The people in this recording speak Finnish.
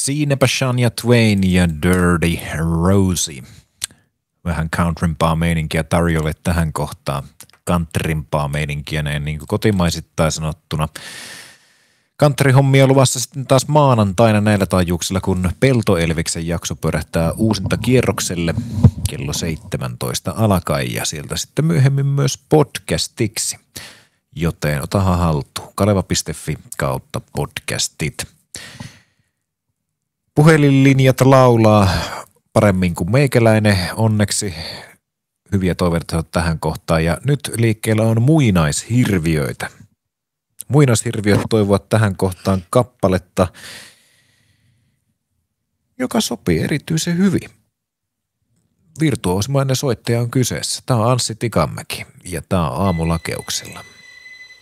Siinäpä Shania Twain ja Dirty Rosie. Vähän countrympaa meininkiä tarjolle tähän kohtaan. Countrympaa meininkiä näin niin kuin kotimaisittain sanottuna. Countryhommia luvassa sitten taas maanantaina näillä taajuuksilla, kun Peltoelviksen jakso pyörähtää uusinta kierrokselle kello 17 alkaen ja sieltä sitten myöhemmin myös podcastiksi. Joten otahan haltuun. kaleva.fi/podcastit. Puhelinlinjat laulaa paremmin kuin meikäläinen, onneksi hyviä toiveita tähän kohtaan. Ja nyt liikkeellä on muinaishirviöitä. Muinaishirviöt toivovat tähän kohtaan kappaletta, joka sopii erityisen hyvin. Virtuoosimainen soittaja on kyseessä. Tämä on Anssi Tikanmäki ja tämä on Aamulakeuksilla.